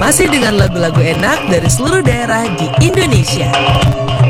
Masih dengan lagu-lagu enak dari seluruh daerah di Indonesia.